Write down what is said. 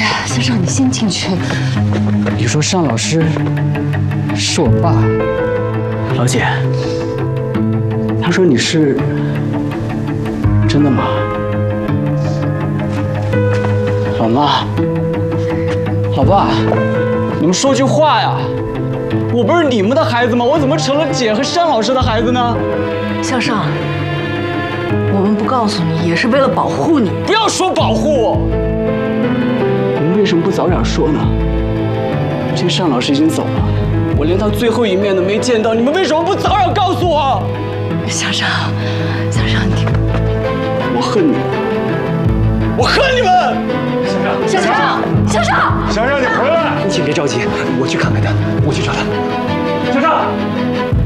呀，先生你先进去。 你说尚老师是我爸，老姐，他说你是真的吗？老妈，老爸，你们说句话呀！我不是你们的孩子吗？我怎么成了姐和尚老师的孩子呢？ 向上，我们不告诉你也是为了保护你。 不要说保护我，你们为什么不早点说呢？如今尚老师已经走了，我连他最后一面都没见到，你们为什么不早点告诉我？ 向上，向上，你我恨你们，我恨你们！ 向上，向上， 想让你回来， 你请别着急，我去看看他，我去找他。 向上。